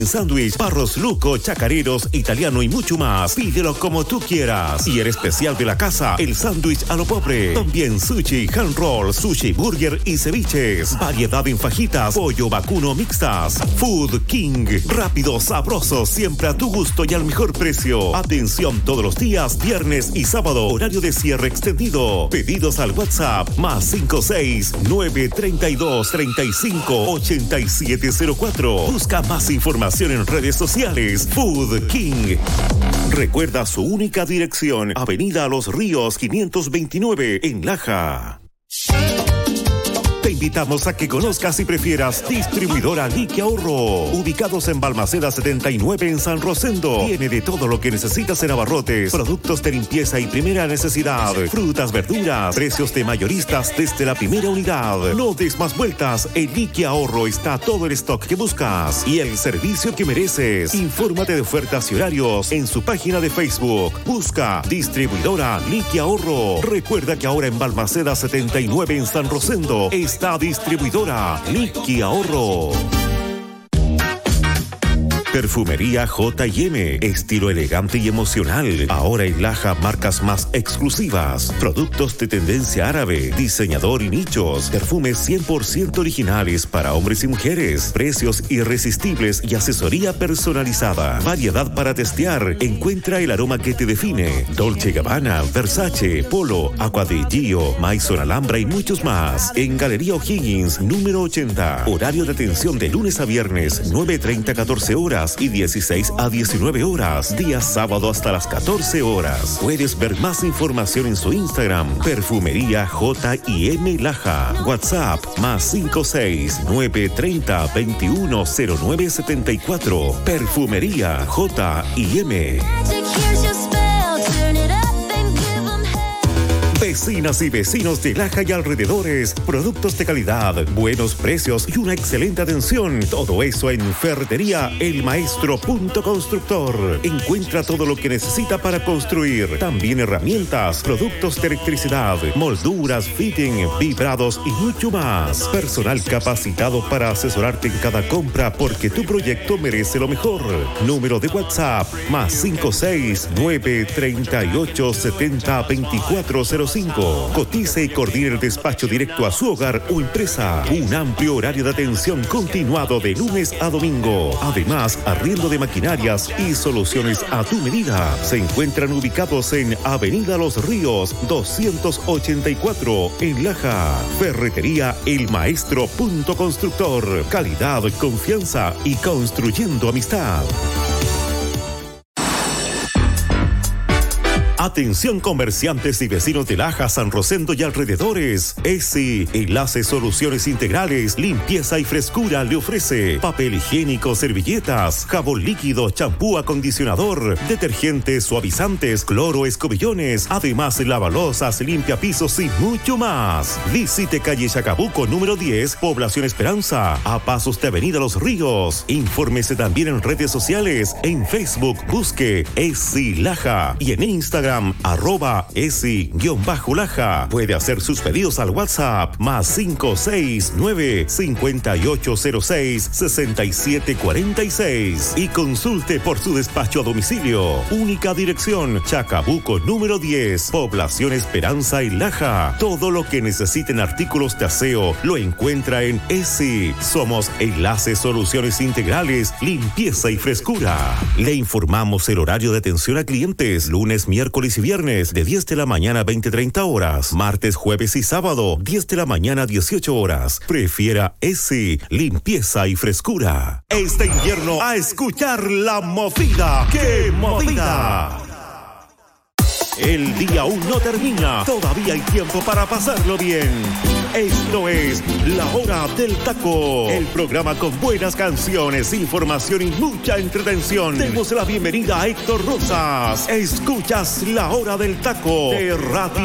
Sándwich, Barros Luco, chacareros, italiano y mucho más. Pídelo como tú quieras. Y el especial de la casa, el sándwich a lo pobre. También sushi, hand roll, sushi, burger y ceviches. Variedad en fajitas, pollo vacuno mixtas. Food King. Rápido, sabroso, siempre a tu gusto y al mejor precio. Atención todos los días, viernes y sábado. Horario de cierre extendido. Pedidos al WhatsApp +56 932 35 8704. Busca más información en redes sociales. Food King. Recuerda su única dirección: Avenida Los Ríos 529 en Laja. Te invitamos a que conozcas y prefieras Distribuidora Liqui Ahorro. Ubicados en Balmaceda 79 en San Rosendo. Tiene de todo lo que necesitas en abarrotes, productos de limpieza y primera necesidad, frutas, verduras, precios de mayoristas desde la primera unidad. No des más vueltas, en Liqui Ahorro está todo el stock que buscas y el servicio que mereces. Infórmate de ofertas y horarios en su página de Facebook. Busca Distribuidora Liqui Ahorro. Recuerda que ahora en Balmaceda 79 en San Rosendo está Distribuidora Liqui Ahorro. Perfumería J&M, estilo elegante y emocional. Ahora en Laja, marcas más exclusivas, productos de tendencia árabe, diseñador y nichos, perfumes 100% originales para hombres y mujeres, precios irresistibles y asesoría personalizada. Variedad para testear. Encuentra el aroma que te define. Dolce & Gabbana, Versace, Polo, Aqua di Gio, Maison Alhambra y muchos más. En Galería O'Higgins, número 80. Horario de atención de lunes a viernes, 9:30 a 14 horas. Y 16 a 19 horas, día sábado hasta las 14 horas. Puedes ver más información en su Instagram, Perfumería J&M Laja. WhatsApp +56 930 210974. Perfumería J&M. Vecinas y vecinos de Laja y alrededores, productos de calidad, buenos precios y una excelente atención. Todo eso en Ferretería El Maestro Punto Constructor. Encuentra todo lo que necesita para construir. También herramientas, productos de electricidad, molduras, fitting, vibrados y mucho más. Personal capacitado para asesorarte en cada compra porque tu proyecto merece lo mejor. Número de WhatsApp +56 938 70 2405. Cotice y coordine el despacho directo a su hogar o empresa. Un amplio horario de atención continuado de lunes a domingo. Además, arriendo de maquinarias y soluciones a tu medida. Se encuentran ubicados en Avenida Los Ríos 284 en Laja. Ferretería El Maestro Punto Constructor. Calidad, confianza y construyendo amistad. Atención comerciantes y vecinos de Laja, San Rosendo y alrededores. ESI, Enlace Soluciones Integrales, limpieza y frescura le ofrece papel higiénico, servilletas, jabón líquido, champú, acondicionador, detergentes, suavizantes, cloro, escobillones, además lavalosas, limpiapisos y mucho más. Visite calle Chacabuco número 10, Población Esperanza, a pasos de Avenida Los Ríos. Infórmese también en redes sociales. En Facebook busque ESI Laja y en Instagram @esi_Laja. Puede hacer sus pedidos al WhatsApp +569 5806 6746 y consulte por su despacho a domicilio. Única dirección: Chacabuco número 10, Población Esperanza y Laja. Todo lo que necesiten artículos de aseo lo encuentra en ESI. Somos Enlace Soluciones Integrales, limpieza y frescura. Le informamos el horario de atención a clientes: lunes, miércoles y viernes de 10 de la mañana a 20:30 horas, martes, jueves y sábado 10 de la mañana a 18 horas. Prefiera ESI, limpieza y frescura. Este invierno a escuchar la movida. ¡Qué movida! El día aún no termina, todavía hay tiempo para pasarlo bien. Esto es La Hora del Taco, el programa con buenas canciones, información y mucha entretención. Demos la bienvenida a Héctor Rosas. Escuchas La Hora del Taco de Radio